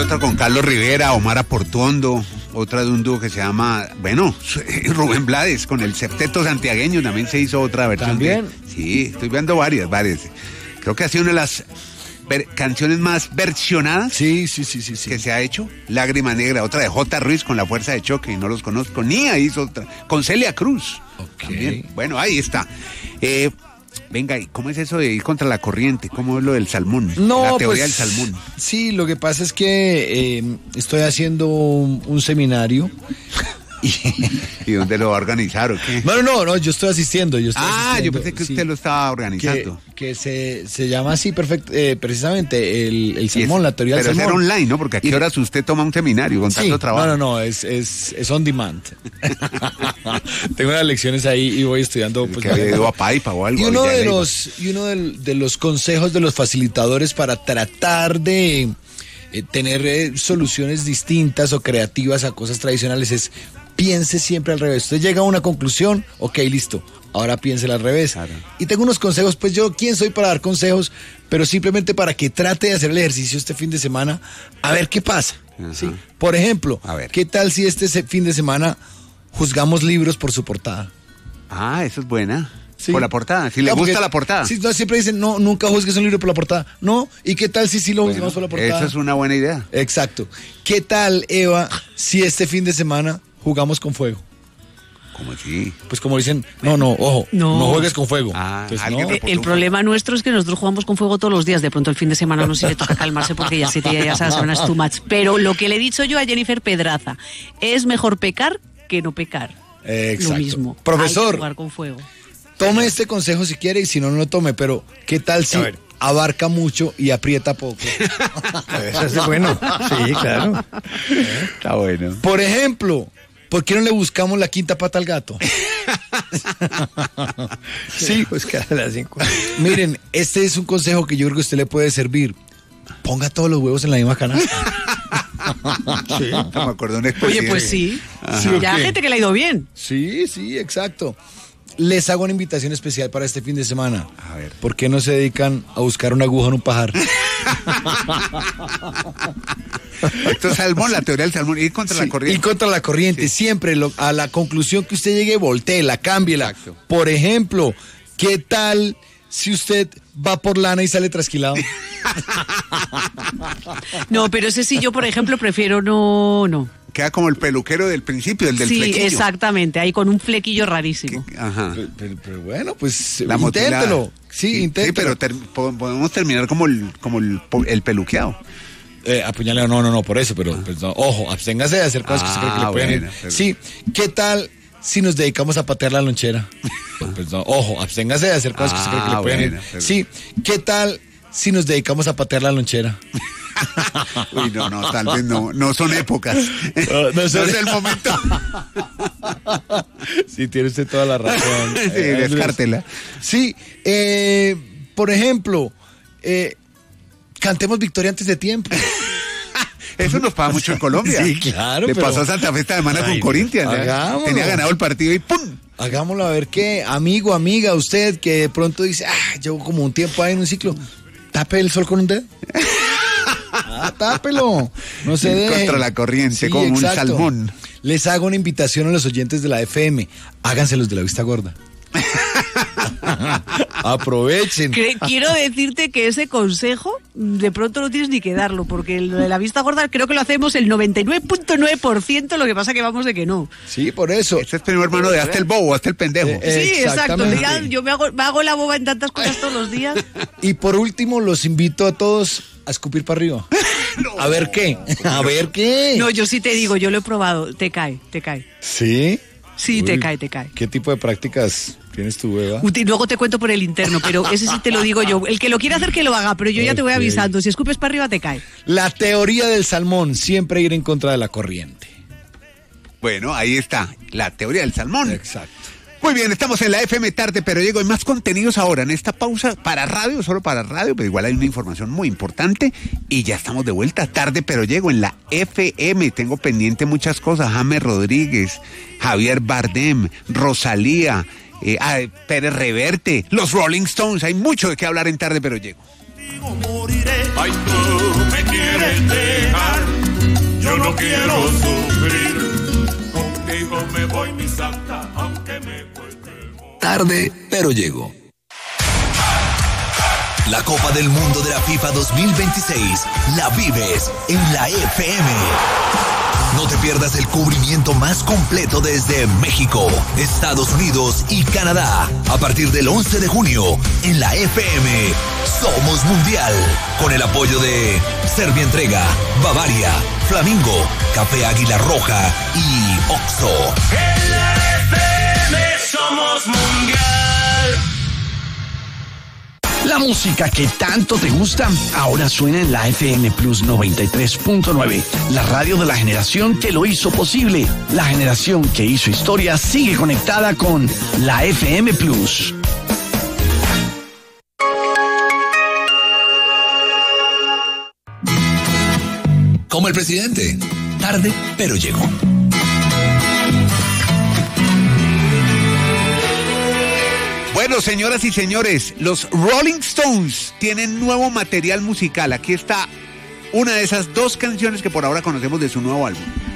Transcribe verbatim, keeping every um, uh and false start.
Otra con Carlos Rivera, Omar Aportuondo, otra de un dúo que se llama, bueno, Rubén Blades, con el Septeto Santiagueño, también se hizo otra versión. ¿También? De, sí, estoy viendo varias, varias. Creo que ha sido una de las ver, canciones más versionadas sí, sí, sí, sí, sí. que se ha hecho. Lágrima Negra, otra de J. Ruiz con La Fuerza de Choque, y no los conozco. Nia hizo otra, con Celia Cruz. Ok. También. Bueno, ahí está. Eh, venga, ¿y cómo es eso de ir contra la corriente? ¿Cómo es lo del salmón? No, la teoría pues, del salmón. Sí, lo que pasa es que eh, estoy haciendo un, un seminario. ¿Y dónde lo va a organizar o qué? No, no, no, yo estoy asistiendo. Yo estoy ah, asistiendo, yo pensé que sí, usted lo estaba organizando. Que, que se, se llama así perfecto, eh, precisamente el, el salmón, es, la teoría del salmón. Pero es online, ¿no? Porque a qué horas usted toma un seminario con sí, tanto trabajo. No, no, no, es, es, es on demand. Tengo unas lecciones ahí y voy estudiando. Pues, que había ido a Paipa o algo. Y uno de los, y uno de, de los consejos de los facilitadores para tratar de eh, tener eh, soluciones distintas o creativas a cosas tradicionales es: piense siempre al revés. Usted llega a una conclusión, ok, listo, ahora piénsela al revés. Claro. Y tengo unos consejos, pues yo, ¿quién soy para dar consejos? Pero simplemente para que trate de hacer el ejercicio este fin de semana, a ver qué pasa. ¿Sí? Por ejemplo, a ver. ¿Qué tal si este fin de semana juzgamos libros por su portada? Ah, eso es buena. Sí. Por la portada, si no, le gusta porque, la portada. Sí, no, siempre dicen, no, nunca juzgues un libro por la portada. No, ¿y qué tal si sí lo juzgamos bueno, por la portada? Esa es una buena idea. Exacto. ¿Qué tal, Eva, si este fin de semana jugamos con fuego? ¿Cómo así? Pues como dicen, no, no, ojo, no, no juegues con fuego. Ah, Entonces, no. El, el problema nuestro es que nosotros jugamos con fuego todos los días. De pronto el fin de semana no se le toca calmarse porque ya se ya sabes, son too much. Pero lo que le he dicho yo a Jennifer Pedraza, es mejor pecar que no pecar. Exacto. Lo mismo. Profesor, hay que jugar con fuego. Tome este consejo si quiere y si no, no lo tome. Pero, ¿qué tal si abarca mucho y aprieta poco? Eso es bueno. Sí, claro. Está bueno. Por ejemplo, ¿por qué no le buscamos la quinta pata al gato? Sí, buscarla las cinco. Miren, este es un consejo que yo creo que a usted le puede servir. Ponga todos los huevos en la misma canasta. Sí, no me acuerdo de una expresión. Oye, pues sí. sí ya hay gente que le ha ido bien. Sí, sí, exacto. Les hago una invitación especial para este fin de semana. A ver. ¿Por qué no se dedican a buscar una aguja en un pajar? Esto es salmón, la teoría del salmón, ir contra sí, la corriente. Ir contra la corriente, sí. Siempre lo, a la conclusión que usted llegue, voltéela, cámbiela. Exacto. Por ejemplo, ¿qué tal si usted va por lana y sale trasquilado? No, pero ese sí yo, por ejemplo, prefiero no, no. Queda como el peluquero del principio, el del sí, flequillo. Sí, exactamente, ahí con un flequillo rarísimo. ¿Qué? Ajá. Pero, pero, pero bueno, pues la inténtelo. Sí, sí, inténtelo. Sí, pero ter, podemos terminar como el, como el, el peluqueado. Eh, apuñaleo, no, no, no, por eso, pero, pero no, ojo, absténgase de hacer cosas ah, que se cree que le pueden bueno, ir. Pero... Sí, ¿qué tal si nos dedicamos a patear la lonchera? Pues no, ojo, absténgase de hacer cosas ah, que se cree que le pueden bueno, ir. Pero... Sí, ¿qué tal si nos dedicamos a patear la lonchera? Uy, no, no, tal vez no, no son épocas. No, no, son... no es el momento. Sí, tiene usted toda la razón. Sí, eh, descártela. Sí, eh, por ejemplo, eh, cantemos Victoria antes de tiempo. Eso nos pasa mucho en Colombia. Sí, claro. Le pero... pasó a Santa Fe esta semana con Corinthians. Tenía ganado el partido y ¡pum! Hagámoslo a ver qué, amigo, amiga, usted que de pronto dice, ah, llevo como un tiempo ahí en un ciclo, tape el sol con un dedo. Ah, tápelo. No se deje. Contra la corriente, sí, como exacto. Un salmón. Les hago una invitación a los oyentes de la F M. Háganselos de la vista gorda. Aprovechen. Quiero decirte que ese consejo de pronto no tienes ni que darlo, porque lo de la vista gorda creo que lo hacemos el noventa y nueve punto nueve por ciento, lo que pasa que vamos de que no. Sí, por eso. Este es primo hermano de hasta el bobo, hasta el pendejo. Eh, sí, exacto. Ya, yo me hago, me hago la boba en tantas cosas todos los días. Y por último, los invito a todos a escupir para arriba. No. A ver qué, a ver qué. No, yo sí te digo, yo lo he probado, te cae, te cae. ¿Sí? Sí, Uy, te cae, te cae. ¿Qué tipo de prácticas tienes tú, Eva? Luego te cuento por el interno, pero ese sí te lo digo yo. El que lo quiera hacer, que lo haga, pero yo okay. ya te voy avisando. Si escupes para arriba, te cae. La teoría del salmón, siempre ir en contra de la corriente. Bueno, ahí está, la teoría del salmón. Exacto. Muy bien, estamos en la F M Tarde, pero llego. Hay más contenidos ahora en esta pausa para radio, solo para radio, pero igual hay una información muy importante y ya estamos de vuelta. Tarde, pero llego en la F M. Tengo pendiente muchas cosas. James Rodríguez, Javier Bardem, Rosalía, eh, ah, Pérez Reverte, los Rolling Stones. Hay mucho de qué hablar en Tarde, pero llego. Ay, no, me quieres dejar, yo no quiero sufrir. Contigo me voy mi santa, aunque me cueste el morir. Tarde, pero llego. La Copa del Mundo de la FIFA dos mil veintiséis la vives en la F M. No te pierdas el cubrimiento más completo desde México, Estados Unidos y Canadá. A partir del once de junio, en la F M, Somos Mundial. Con el apoyo de Servientrega, Bavaria, Flamingo, Café Águila Roja y Oxxo. En la F M somos Mundial. La música que tanto te gusta ahora suena en la F M Plus noventa y tres punto nueve, la radio de la generación que lo hizo posible. La generación que hizo historia sigue conectada con la F M Plus. Como el presidente. Tarde, pero llegó. Bueno, señoras y señores, los Rolling Stones tienen nuevo material musical. Aquí está una de esas dos canciones que por ahora conocemos de su nuevo álbum.